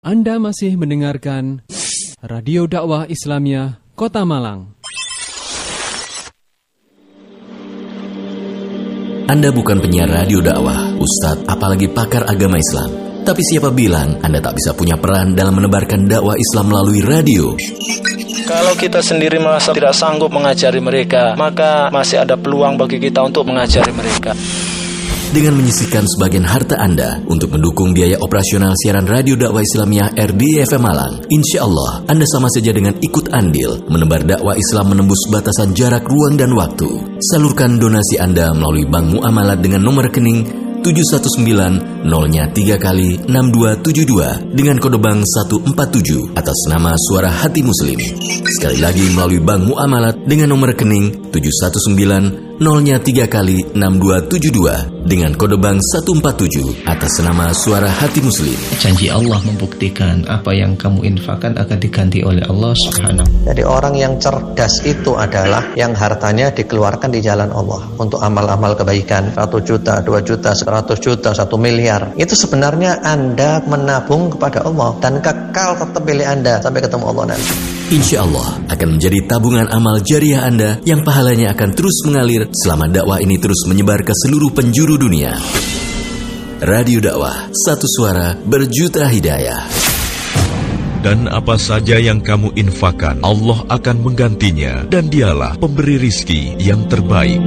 Anda masih mendengarkan Radio Dakwah Islamiyah Kota Malang. Anda bukan penyiar radio dakwah, ustadz, apalagi pakar agama Islam. Tapi siapa bilang Anda tak bisa punya peran dalam menebarkan dakwah Islam melalui radio? Kalau kita sendiri merasa tidak sanggup mengajari mereka, maka masih ada peluang bagi kita untuk mengajari mereka. Dengan menyisihkan sebagian harta Anda untuk mendukung biaya operasional siaran radio dakwah Islamiyah RDI FM Malang, insya Allah Anda sama saja dengan ikut andil menebar dakwah Islam menembus batasan jarak, ruang, dan waktu. Salurkan donasi Anda melalui Bank Muamalat dengan nomor rekening 719-03-6272 dengan kode bank 147 atas nama Suara Hati Muslim. Sekali lagi melalui Bank Muamalat dengan nomor rekening 719-03-6272 dengan kode bank 147 atas nama Suara Hati Muslim. Janji Allah membuktikan apa yang kamu infakkan akan diganti oleh Allah Subhanahu. Jadi orang yang cerdas itu adalah yang hartanya dikeluarkan di jalan Allah untuk amal-amal kebaikan. 1 juta, 2 juta, 100 juta, 1 miliar. Itu sebenarnya Anda menabung kepada Allah dan kekal tetap milik Anda sampai ketemu Allah nanti. Insya Allah akan menjadi tabungan amal jariah Anda yang pahalanya akan terus mengalir selama dakwah ini terus menyebar ke seluruh penjuru dunia. Radio Dakwah, satu suara berjuta hidayah. Dan apa saja yang kamu infakkan, Allah akan menggantinya, dan Dialah pemberi rizki yang terbaik.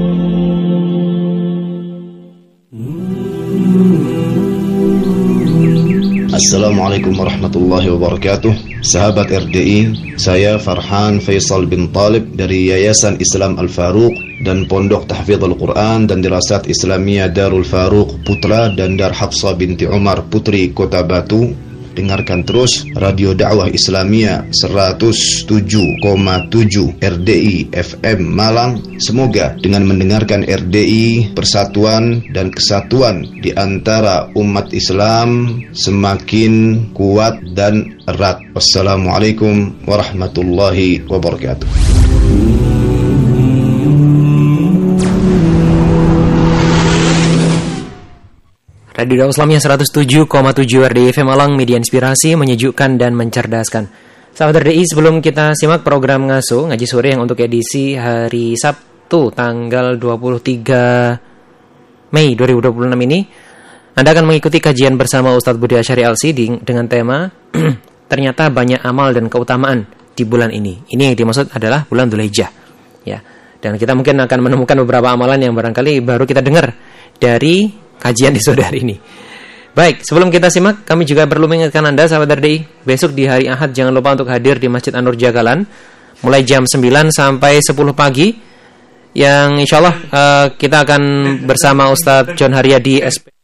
Assalamualaikum warahmatullahi wabarakatuh. Sahabat RDI, saya Farhan Faisal bin Talib dari Yayasan Islam Al-Faruq dan Pondok Tahfidzul Quran dan Dirasat Islamiyah Darul Faruq Putra dan Dar Hafsah binti Umar Putri Kota Batu. Dengarkan terus Radio Dakwah Islamiyah 107,7 RDI FM Malang. Semoga dengan mendengarkan RDI, persatuan dan kesatuan di antara umat Islam semakin kuat dan erat. Wassalamualaikum warahmatullahi wabarakatuh. Radio Dakwah Islamiyah 107,7 RDI FM Malang, media inspirasi, menyejukkan dan mencerdaskan. Sahabat RDI, sebelum kita simak program Ngaji Sore yang untuk edisi hari Sabtu tanggal 23 Mei 2026 ini, Anda akan mengikuti kajian bersama Ustadz Budi Asyari LC dengan tema ternyata banyak amal dan keutamaan di bulan ini. Ini yang dimaksud adalah bulan Dzulhijjah, ya. Dan kita mungkin akan menemukan beberapa amalan yang barangkali baru kita dengar dari kajian di sore hari ini. Baik, sebelum kita simak, kami juga perlu mengingatkan Anda, sahabat RDI, besok di hari Ahad jangan lupa untuk hadir di Masjid An-Nur Jagalan mulai jam 9 sampai 10 pagi, yang insya Allah kita akan bersama Ustadz John Haryadi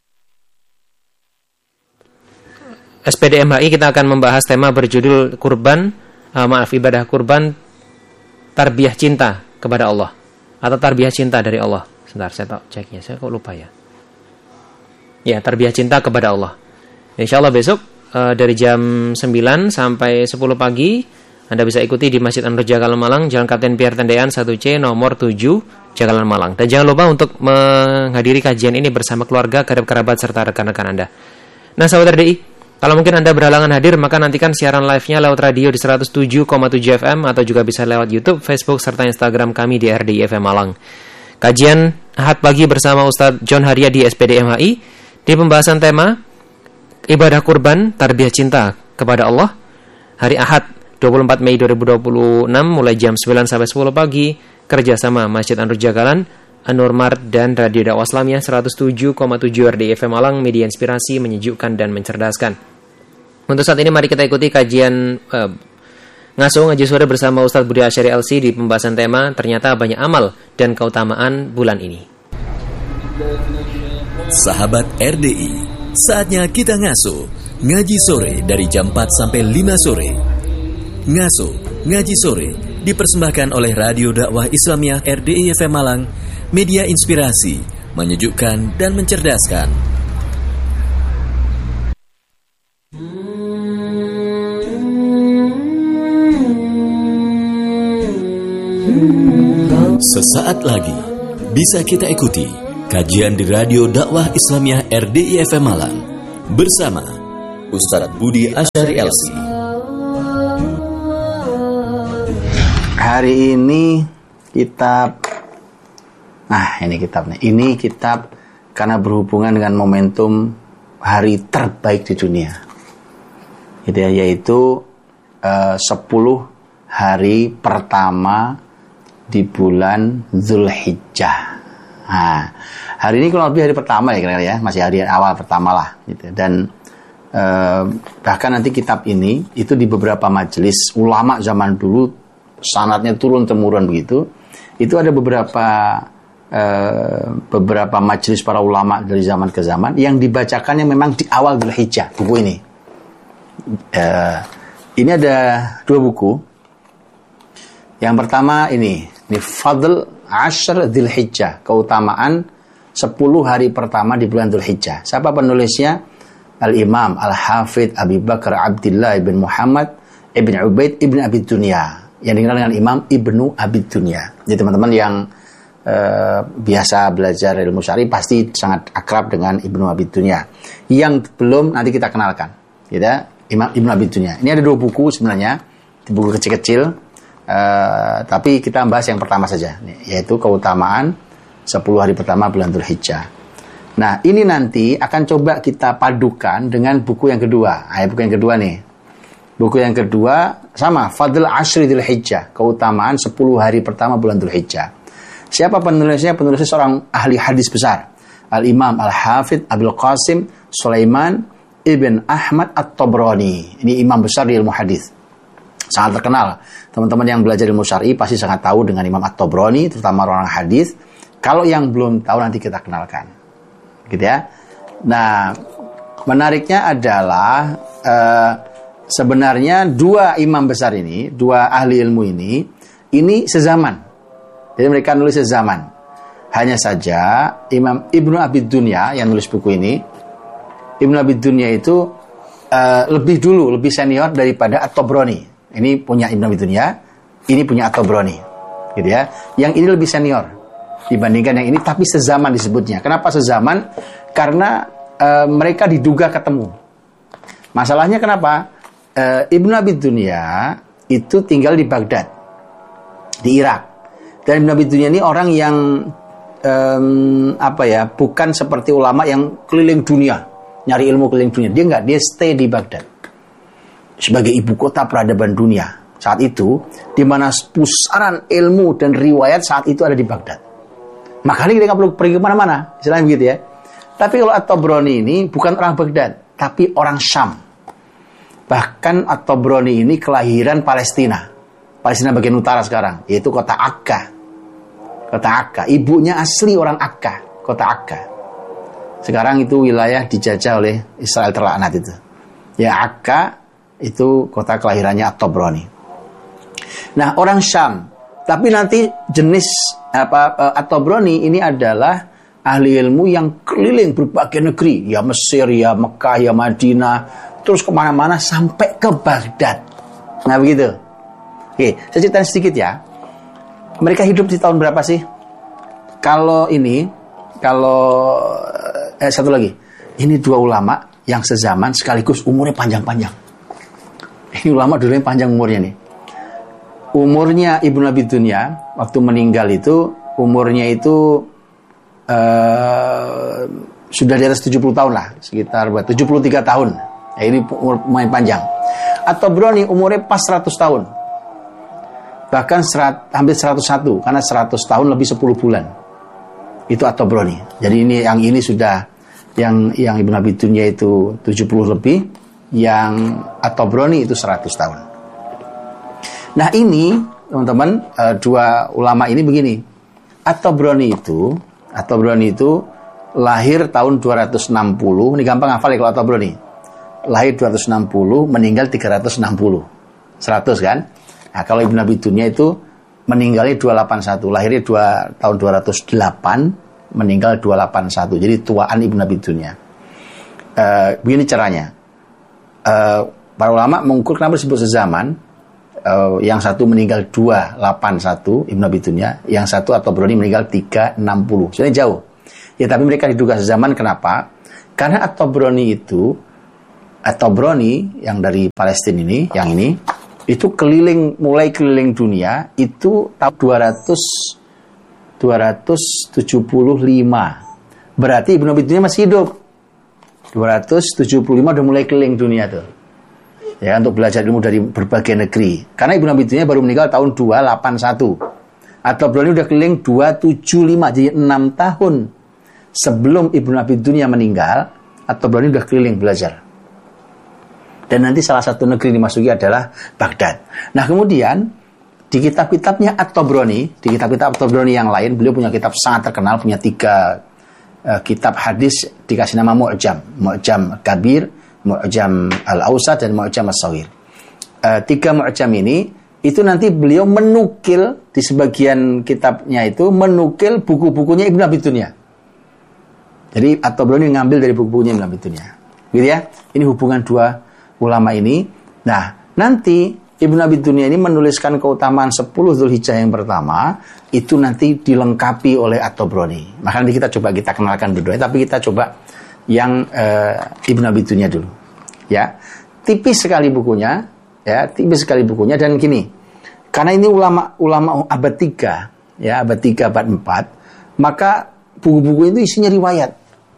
SPD MHI. Kita akan membahas tema berjudul ibadah kurban tarbiyah cinta kepada Allah atau tarbiyah cinta dari Allah. Sebentar, saya ceknya, saya kok lupa ya. Ya, tarbiyah cinta kepada Allah. Insyaallah besok dari jam 9 sampai 10 pagi Anda bisa ikuti di Masjid An-Nur Jagalan Malang, Jalan Kapten Pierre Tendean 1C nomor 7 Jagalan Malang. Dan jangan lupa untuk menghadiri kajian ini bersama keluarga, kerabat serta rekan-rekan Anda. Nah, sahabat RDI, kalau mungkin Anda berhalangan hadir, maka nantikan siaran live-nya lewat radio di 107,7 FM atau juga bisa lewat YouTube, Facebook serta Instagram kami di RDI FM Malang. Kajian Ahad pagi bersama Ustadz John Haryadi SPD MHI di pembahasan tema ibadah kurban tarbiyah cinta kepada Allah, hari Ahad 24 Mei 2026 mulai jam 9 sampai 10 pagi, kerjasama Masjid An-Nur Jagalan, An-Nur Mart dan Radio Dakwah Islamiyah 107,7 RDI FM Malang, media inspirasi, menyejukkan dan mencerdaskan. Untuk saat ini mari kita ikuti kajian Ngaji Sore bersama Ustadz Budi Asyari LC di pembahasan tema ternyata banyak amal dan keutamaan bulan ini. Sahabat RDI, saatnya kita ngaji sore dari jam 4 sampai 5 sore. Ngaji sore dipersembahkan oleh Radio Dakwah Islamiyah RDI FM Malang, media inspirasi, menyejukkan dan mencerdaskan. Sesaat lagi bisa kita ikuti kajian di Radio Dakwah Islamiyah RDI FM Malang bersama Ustadz Budi Asyari LC. Hari ini kitab, ini kitabnya. Ini kitab karena berhubungan dengan momentum hari terbaik di dunia, gitu ya, yaitu 10 hari pertama di bulan Zulhijjah. Nah, hari ini kurang lebih hari pertama ya kira-kira ya, masih hari awal pertama lah, gitu. Dan bahkan nanti kitab ini itu di beberapa majelis ulama zaman dulu sanadnya turun temurun begitu. Itu ada beberapa majelis para ulama dari zaman ke zaman yang dibacakannya memang di awal Zulhijjah buku ini. Ini ada 2 buku. Yang pertama ini Fadl Ashr Dzulhijjah, keutamaan 10 hari pertama di bulan Dzulhijjah. Siapa penulisnya? Al-Imam Al-Hafidh Abi Bakar Abdullah ibn Muhammad ibn Ubaid ibn Abi Dunya, yang dikenal dengan Imam Ibnu Abi Dunya. Jadi teman-teman yang biasa belajar ilmu syar'i pasti sangat akrab dengan Ibnu Abi Dunya. Yang belum nanti kita kenalkan, gitu ya, Imam Ibnu Abi Dunya. Ini ada 2 buku sebenarnya, buku kecil-kecil, tapi kita bahas yang pertama saja, yaitu keutamaan 10 hari pertama bulan Dzulhijjah. Nah, ini nanti akan coba kita padukan dengan buku yang kedua. Buku yang kedua nih. Buku yang kedua sama, Fadl Ashri Dzulhijjah, keutamaan 10 hari pertama bulan Dzulhijjah. Siapa penulisnya? Penulisnya seorang ahli hadis besar, Al-Imam Al-Hafidh Abdul Qasim Sulaiman Ibn Ahmad At-Tabrani. Ini imam besar di ilmu hadis, sangat terkenal. Teman-teman yang belajar ilmu syar'i pasti sangat tahu dengan Imam At-Tabrani, terutama orang hadis. Kalau yang belum tahu nanti kita kenalkan, gitu ya. Nah, menariknya adalah sebenarnya 2 imam besar ini, 2 ahli ilmu ini sezaman. Jadi mereka nulis sezaman. Hanya saja Imam Ibnu Abi Dunya yang nulis buku ini, Ibnu Abi Dunya itu lebih dulu, lebih senior daripada At-Tabrani. Ini punya Ibnu Abi Dunya, ini punya At-Tabrani, gitu ya. Yang ini lebih senior dibandingkan yang ini, tapi sezaman disebutnya. Kenapa sezaman? Karena mereka diduga ketemu. Masalahnya kenapa? Ibnu Abi Dunya itu tinggal di Baghdad, di Irak. Dan Ibnu Abi Dunya ini orang yang bukan seperti ulama yang keliling dunia, nyari ilmu keliling dunia. Dia enggak, dia stay di Baghdad sebagai ibu kota peradaban dunia saat itu, di mana pusaran ilmu dan riwayat saat itu ada di Baghdad. Makanya dia nggak perlu pergi kemana-mana, istilahnya begitu ya. Tapi kalau At-Tabrani ini bukan orang Baghdad, tapi orang Syam. Bahkan At-Tabrani ini kelahiran Palestina bagian utara sekarang, yaitu kota Akka. Kota Akka, ibunya asli orang Akka, kota Akka. Sekarang itu wilayah dijajah oleh Israel terlaknat itu. Ya, Akka itu kota kelahirannya At-Tabrani. Nah, orang Syam. Tapi nanti jenis At-Tabrani ini adalah ahli ilmu yang keliling berbagai negeri, ya Mesir, ya Mekah, ya Madinah, terus kemana-mana sampai ke Baghdad. Nah begitu. Oke, saya ceritain sedikit ya. Mereka hidup di tahun berapa sih? Satu lagi. Ini 2 ulama yang sezaman sekaligus umurnya panjang-panjang. Ini ulama dulu yang panjang umurnya nih. Umurnya Ibnu Abi Dunya waktu meninggal itu umurnya itu sudah di atas 70 tahun lah, sekitar 73 tahun. Ya, ini umur lumayan panjang. At-Tabrani umurnya pas 100 tahun. Bahkan hampir 101, karena 100 tahun lebih 10 bulan. Itu At-Tabrani. Jadi ini sudah yang Ibnu Abi Dunya itu 70 lebih, yang At-Tabrani itu 100 tahun. Nah ini teman-teman, 2 ulama ini begini. At-Tabrani itu lahir tahun 260. Ini gampang hafal ya kalau At-Tabrani. Lahir 260, meninggal 360. 100 kan? Nah, kalau Ibnu Abi Dunya itu meninggalnya 281, lahirnya tahun 208, meninggal 281. Jadi tuaan Ibnu Abi Dunya. Begini caranya. Para ulama mengukur kenapa disebut sezaman. Yang satu meninggal 281 Ibnu Abi Dunya, yang satu At-Tabrani meninggal 360. Sebenarnya jauh. Ya, tapi mereka diduga sezaman. Kenapa? Karena At-Tabrani itu At-Tabrani yang dari Palestina ini, yang ini, itu mulai keliling dunia itu tahun 275. Berarti Ibnu Abi Dunya masih hidup. 275 udah mulai keliling dunia tuh. Ya, untuk belajar ilmu dari berbagai negeri. Karena Ibnu Abi Dunya baru meninggal tahun 281. At-Tabrani udah keliling 275, jadi 6 tahun sebelum Ibnu Abi Dunya meninggal, At-Tabrani udah keliling belajar. Dan nanti salah satu negeri dimasuki adalah Baghdad. Nah, kemudian di kitab-kitabnya At-Tabrani, di kitab-kitab At-Tabrani yang lain, beliau punya kitab sangat terkenal, punya 3 kitab hadis dikasih nama Mu'jam. Mu'jam Kabir, Mu'jam Al-Awsat, dan Mu'jam As-Saghir. 3 Mu'jam ini, itu nanti beliau menukil, di sebagian kitabnya itu, menukil buku-bukunya Ibnu Abi Dunya. Jadi At-Tabrani ngambil dari buku-bukunya Ibnu Abi Dunya. Gitu ya. Ini hubungan 2 ulama ini. Nah, nanti Ibnu Abi Dunya ini menuliskan keutamaan 10 Dzulhijjah yang pertama, itu nanti dilengkapi oleh At-Tabrani. Maka nanti kita kenalkan berdua, tapi kita coba yang Ibnu Abi Dunya dulu. Ya. Tipis sekali bukunya, dan gini. Karena ini ulama abad 3, ya, abad 3, abad 4, maka buku-buku itu isinya riwayat.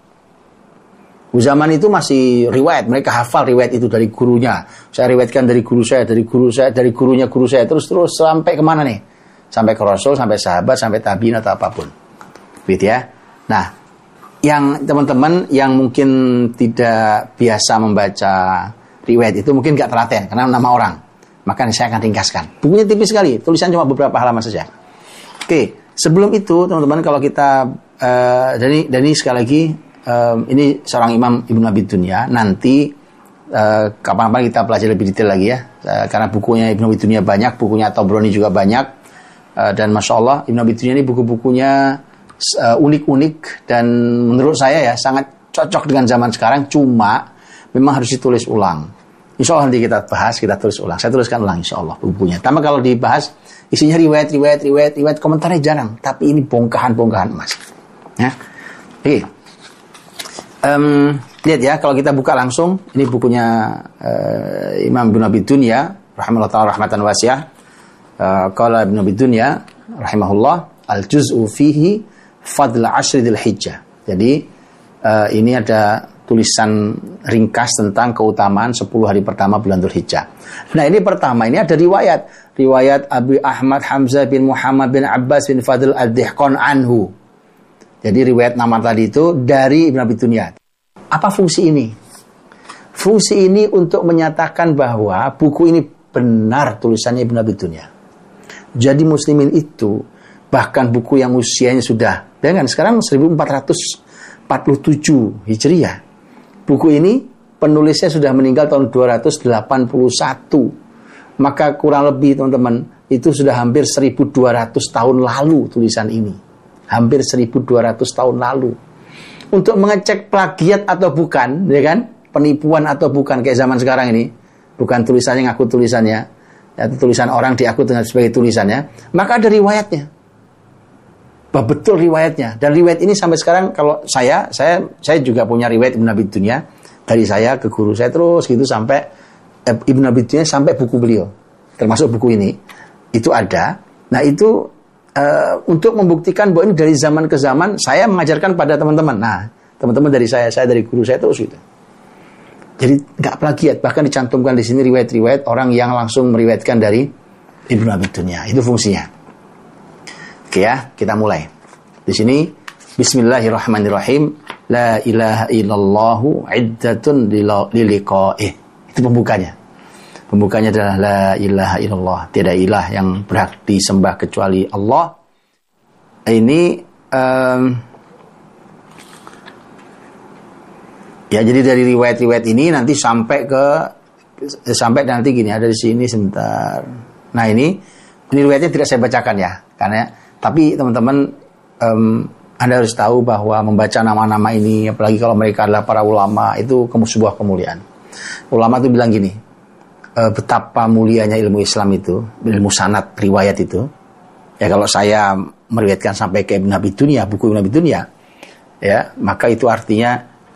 Zaman itu masih riwayat, mereka hafal riwayat itu dari gurunya. Saya riwayatkan dari guru saya, dari gurunya guru saya, terus sampai kemana nih? Sampai ke Rasul, sampai sahabat, sampai tabi'in atau apapun. Gitu ya. Nah, yang teman-teman yang mungkin tidak biasa membaca riwayat itu mungkin nggak telaten karena nama orang. Maka saya akan ringkaskan. Bukunya tipis sekali, tulisan cuma beberapa halaman saja. Oke, sebelum itu teman-teman kalau kita dan ini sekali lagi ini seorang imam Ibnu Abi Dunya. Nanti kapan-kapan kita pelajari lebih detail lagi ya, karena bukunya Ibnu Abi Dunya banyak, bukunya At-Tabrani juga banyak, dan Masya Allah Ibnu Abi Dunya ini buku-bukunya unik-unik, dan menurut saya ya sangat cocok dengan zaman sekarang, cuma memang harus ditulis ulang. Insya Allah nanti kita bahas, kita tulis ulang. Saya tuliskan ulang Insya Allah bukunya. Tapi kalau dibahas isinya riwayat, komentarnya jarang, tapi ini bongkahan emas. Ya, oke. Lihat ya, kalau kita buka langsung, ini bukunya Imam Ibnu Abi Dunya rahimahullah ta'ala rahmatan wasi'ah. Qala Ibnu Abi Dunya rahimahullah, al-juz'u fihi fadl 10 Dzulhijjah. Jadi ini ada tulisan ringkas tentang keutamaan 10 hari pertama bulan Dzulhijjah. Nah, ini pertama, ini ada riwayat Abu Ahmad Hamzah bin Muhammad bin Abbas bin Fadl ad-Dihqan anhu. Jadi riwayat nama tadi itu dari Ibnu Abi Dunya. Apa fungsi ini? Fungsi ini untuk menyatakan bahwa buku ini benar tulisannya Ibnu Abi Dunya. Jadi muslimin itu, bahkan buku yang usianya sudah, dengan sekarang 1447 Hijriah. Buku ini penulisnya sudah meninggal tahun 281. Maka kurang lebih teman-teman, itu sudah hampir 1200 tahun lalu tulisan ini. Hampir 1200 tahun lalu. Untuk mengecek plagiat atau bukan, ya kan? Penipuan atau bukan kayak zaman sekarang ini. Bukan tulisannya ngaku tulisannya, atau tulisan orang diaku dengan sebagai tulisannya, maka ada riwayatnya. Betul riwayatnya. Dan riwayat ini sampai sekarang kalau saya juga punya riwayat Ibnu Abi Dunya dari saya ke guru saya terus gitu sampai Ibnu Abi Dunya sampai buku beliau. Termasuk buku ini. Itu ada. Nah, itu untuk membuktikan bahwa ini dari zaman ke zaman saya mengajarkan pada teman-teman. Nah, teman-teman dari saya dari guru saya terus gitu. Jadi nggak plagiat, bahkan dicantumkan di sini riwayat-riwayat orang yang langsung meriwayatkan dari Ibnu Abi Dunya. Itu fungsinya. Oke ya, kita mulai. Di sini Bismillahirrahmanirrahim. La ilaha illallahu iddatun liliqa'ih. Itu pembukanya. Pembukanya adalah la ilaha illallah, tiada ilah yang berhak disembah kecuali Allah. Ini ya, jadi dari riwayat-riwayat ini nanti sampai nanti gini, ada di sini sebentar. Nah, ini riwayatnya tidak saya bacakan ya, karena tapi teman-teman Anda harus tahu bahwa membaca nama-nama ini, apalagi kalau mereka adalah para ulama, itu sebuah kemuliaan. Ulama itu bilang gini, betapa mulianya ilmu Islam itu, ilmu sanad riwayat itu. Ya, kalau saya meriwayatkan sampai ke Ibnu Abi Dunya, buku Ibnu Abi Dunya, ya, maka itu artinya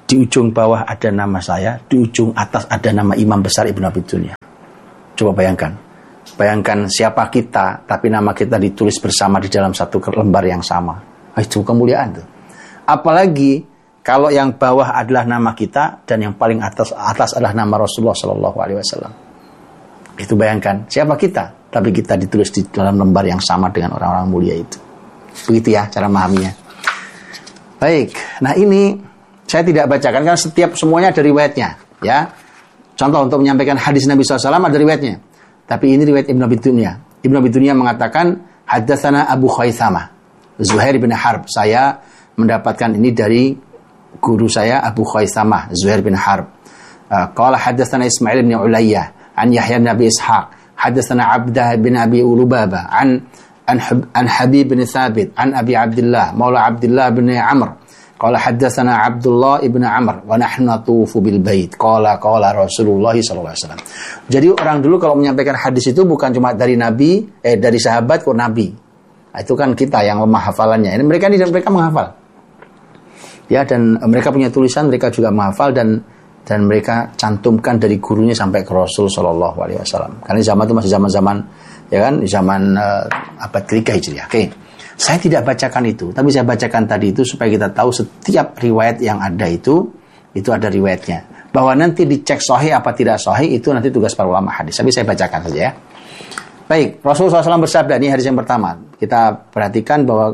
Di ujung bawah ada nama saya, di ujung atas ada nama Imam Besar Ibnu Abi Dunya. Coba bayangkan. Bayangkan siapa kita, tapi nama kita ditulis bersama di dalam satu lembar yang sama. Itu kemuliaan tuh. Apalagi kalau yang bawah adalah nama kita dan yang paling atas adalah nama Rasulullah SAW. Itu bayangkan siapa kita, tapi kita ditulis di dalam lembar yang sama dengan orang-orang mulia itu. Begitu ya cara memahaminya. Baik, nah ini saya tidak bacakan karena setiap semuanya ada riwayatnya, ya. Contoh untuk menyampaikan hadis Nabi SAW ada riwayatnya. Tapi ini riwayat Ibnu Abi Dunya. Ibnu Abi Dunya mengatakan, haddatsana Abu Khaisamah, Zuhair bin Harb. Saya mendapatkan ini dari guru saya Abu Khaisamah, Zuhair bin Harb. Qala haddatsana Ismail bin Ulayyah, an Yahya bin Abi Ishaq, haddatsana Abdah bin Abi Ulubaba, an Habib bin Thabit, an Abi Abdullah, Maula Abdullah bin Amr. Qala haddatsana Abdullah ibn Amr wa nahnu natufu bil bait. Qala Rasulullah sallallahu alaihi wasallam. Jadi orang dulu kalau menyampaikan hadis itu bukan cuma dari nabi, dari sahabat ke nabi. Itu kan kita yang lemah hafalannya. Ini mereka menghafal. Ya, dan mereka punya tulisan, mereka juga menghafal dan mereka cantumkan dari gurunya sampai ke Rasul sallallahu alaihi wasallam. Karena zaman itu masih zaman-zaman ya kan, zaman abad ke-3 Hijriah. Oke. Saya tidak bacakan itu, tapi saya bacakan tadi itu supaya kita tahu setiap riwayat yang ada itu ada riwayatnya. Bahwa nanti dicek sahih apa tidak sahih itu nanti tugas para ulama hadis. Tapi saya bacakan saja ya. Baik, Rasulullah SAW bersabda, ini hadis yang pertama. Kita perhatikan bahwa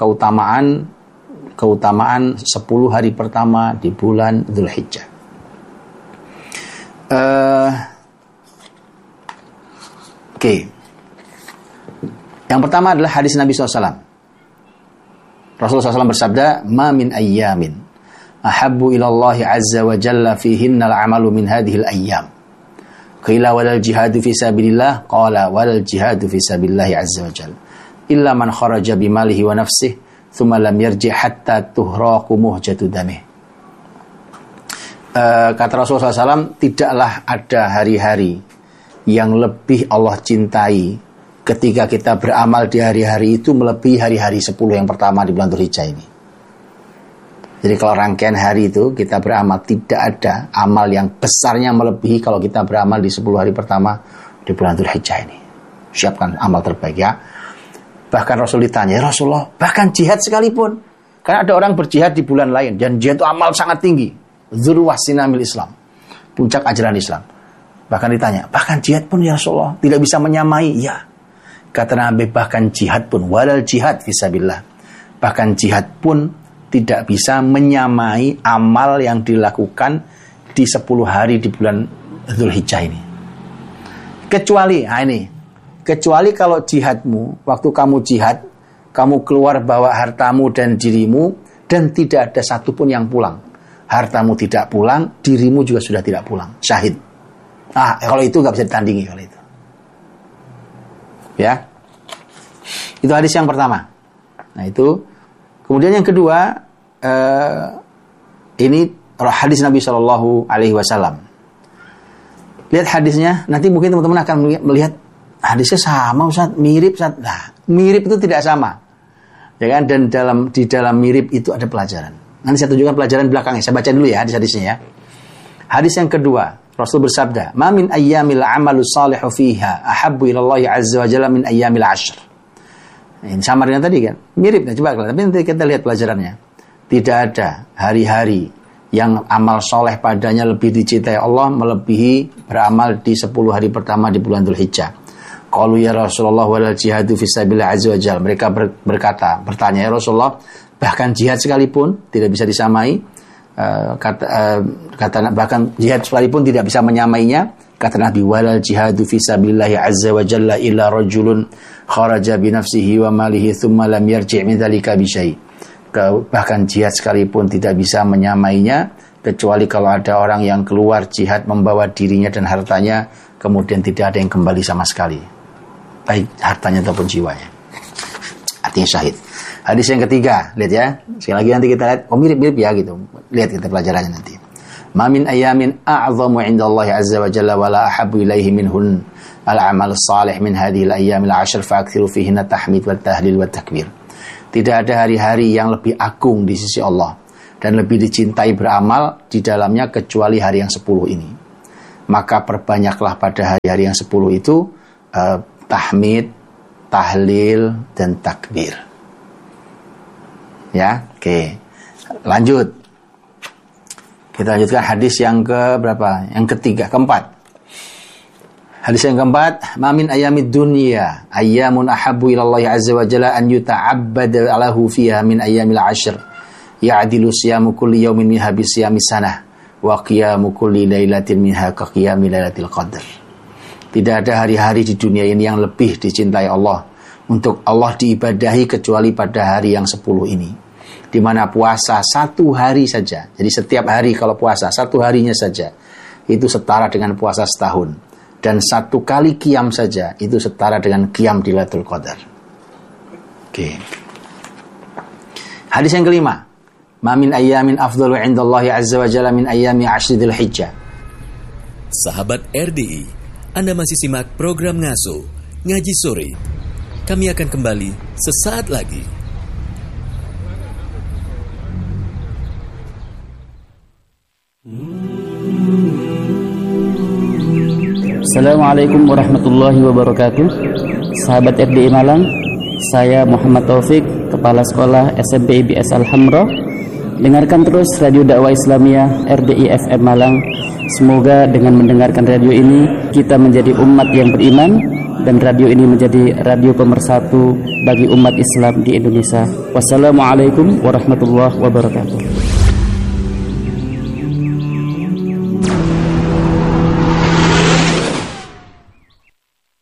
keutamaan 10 hari pertama di bulan Dzulhijjah. Oke. Yang pertama adalah hadis Nabi SAW. Rasulullah SAW bersabda, "Ma min ayyamin ahabbu ila Allah azza wa jalla fihinna al-'amalu min hadhihi al-ayyam." Qila walal jihadu fi sabilillah, qala walal jihadu fi sabilillah azza wa jalla. Illa man kharaja bimalihi wa nafsihi, thumma lam yarji' hatta tuhraqu muhjatu damih. Kata Rasulullah SAW, tidaklah ada hari-hari yang lebih Allah cintai ketika kita beramal di hari-hari itu melebihi hari-hari 10 yang pertama di bulan Dzulhijjah ini. Jadi kalau rangkaian hari itu kita beramal, tidak ada amal yang besarnya melebihi kalau kita beramal di 10 hari pertama di bulan Dzulhijjah ini. Siapkan amal terbaik ya. Bahkan Rasul ditanya, ya Rasulullah, bahkan jihad sekalipun. Karena ada orang berjihad di bulan lain dan jihad itu amal sangat tinggi. Dzurwah sinamil Islam, puncak ajaran Islam. Bahkan ditanya, bahkan jihad pun ya Rasulullah tidak bisa menyamai. Ya. Kata Nabi, bahkan jihad pun, walal jihad fisabilillah, bahkan jihad pun tidak bisa menyamai amal yang dilakukan di 10 hari di bulan Dzulhijjah ini. Kecuali kalau jihadmu, waktu kamu jihad, kamu keluar bawa hartamu dan dirimu, dan tidak ada satupun yang pulang. Hartamu tidak pulang, dirimu juga sudah tidak pulang, syahid. Kalau itu nggak bisa ditandingi kalau itu. Ya, itu hadis yang pertama. Nah itu, kemudian yang kedua, ini hadis Nabi Shallallahu Alaihi Wasallam. Lihat hadisnya, nanti mungkin teman-teman akan melihat hadisnya sama, Ustaz, mirip, Ustaz. Nah, mirip itu tidak sama, ya kan? Dan di dalam mirip itu ada pelajaran. Nanti saya tunjukkan pelajaran belakangnya. Saya baca dulu ya hadis-hadisnya ya. Hadis yang kedua. Rasul bersabda, "Ma min ayyamil 'amalu shalihu fiha ahabbu ila Allah 'azza wa jalla min ayyamil 'ashr." Ini sama dengan tadi kan? Mirip, coba tapi nanti kita lihat pelajarannya. Tidak ada hari-hari yang amal soleh padanya lebih dicintai Allah melebihi beramal di 10 hari pertama di bulan Dzulhijjah. Qalu ya Rasulullah walal jihadu fisabilillah 'azza wa jalla. Mereka bertanya, ya Rasulullah, bahkan jihad sekalipun tidak bisa disamai. Bahkan jihad sekalipun tidak bisa menyamainya. Kata Nabi, walal jihadu fisabilillah azza wa jalla illa rajulun kharaja bi nafsihi wa malihi thumma lam yarji' min dzalika bi syai'. Bahkan jihad sekalipun tidak bisa menyamainya kecuali kalau ada orang yang keluar jihad membawa dirinya dan hartanya, kemudian tidak ada yang kembali sama sekali, baik hartanya ataupun jiwanya. Artinya syahid. Hadis yang ketiga, lihat ya. Sekali lagi nanti kita lihat, mirip-mirip ya gitu. Lihat kita pelajarannya nanti. Ma min ayamin a'zamu 'inda Allah 'azza wa jalla wa la ahabbu ilaihi minhun al-'amal as-salih min hadhihi al-ayyam al-'ashr fa'akthiru fihinna tahmid wa tahlil wa takbir. Tidak ada hari-hari yang lebih agung di sisi Allah dan lebih dicintai beramal di dalamnya kecuali hari yang 10 ini. Maka perbanyaklah pada hari-hari yang 10 itu tahmid, tahlil, dan takbir. Ya, oke. Lanjut. Kita lanjutkan hadis yang keberapa? Yang keempat. Hadis yang keempat, "Ma min ayyamid dunya ayyamun ahabbu ila Allah azza wa jalla an yuta'abbada lahu fiha min ayyamil 'ashr. Ya'dilu siyamu kulli yawmin minha bi siyami sanah wa qiyamu kulli lailatin minha ka qiyami lailatul qadr." Tidak ada hari-hari di dunia ini yang lebih dicintai Allah untuk Allah diibadahi kecuali pada hari yang 10 ini, di mana puasa 1 hari saja. Jadi setiap hari kalau puasa 1 harinya saja itu setara dengan puasa setahun, dan 1 kali qiyam saja itu setara dengan qiyam di Lailatul Qadar. Oke. Hadis yang kelima, "Ma min ayyamin afdalu 'indallahi 'azza wa jalla min ayyami 'ashri Dzulhijjah." Sahabat RDI, Anda masih simak program Ngaso, Ngaji Sore. Kami akan kembali sesaat lagi. Assalamualaikum warahmatullahi wabarakatuh. Sahabat RDI Malang, saya Muhammad Taufik, Kepala Sekolah SMP IBS Al-Hamra. Dengarkan terus Radio Dakwah Islamiyah RDI FM Malang. Semoga dengan mendengarkan radio ini kita menjadi umat yang beriman, dan radio ini menjadi radio pemersatu bagi umat Islam di Indonesia. Wassalamualaikum warahmatullahi wabarakatuh.